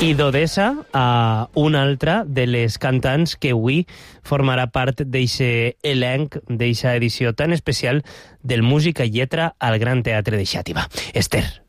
I d'Odessa a una altra de les cantants que avui formarà part d'eixe elenc, d'eixa edició tan especial del Música i Lletra al Gran Teatre de Xàtiva. Esther.